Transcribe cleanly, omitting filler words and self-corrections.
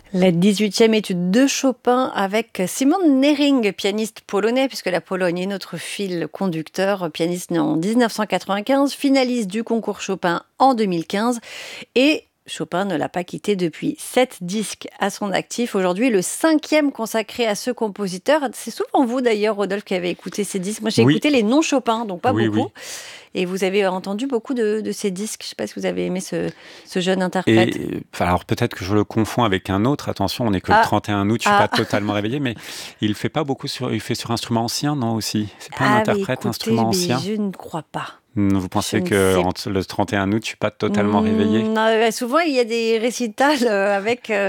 La 18e étude de Chopin avec Simon Nering, pianiste polonais, puisque la Pologne est notre fil conducteur, pianiste né en 1995, finaliste du concours Chopin en 2015 et Chopin ne l'a pas quitté depuis 7 disques à son actif. Aujourd'hui, le 5e consacré à ce compositeur. C'est souvent vous d'ailleurs, Rodolphe, qui avez écouté ces disques. Moi, j'ai Oui, écouté les non-Chopin, donc pas oui, beaucoup. oui. Et vous avez entendu beaucoup de ces disques. Je ne sais pas si vous avez aimé ce jeune interprète. Et alors peut-être que je le confonds avec un autre. Attention, on n'est que le Ah, 31 août, je suis pas ah, totalement réveillé, mais il fait pas beaucoup il fait sur instrument ancien, non aussi. C'est pas un ah, mais interprète écoutez, instrument mais ancien. je ne crois pas. Vous Je pensez ne que sais le 31 août, je suis pas totalement réveillé? Souvent, il y a des récitals avec